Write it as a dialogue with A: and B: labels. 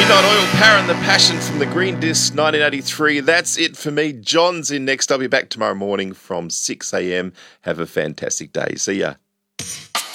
A: Midnight Oil, Power and the Passion from the Green Disc 1983. That's it for me. John's in next. I'll be back tomorrow morning from 6 a.m. Have a fantastic day. See ya.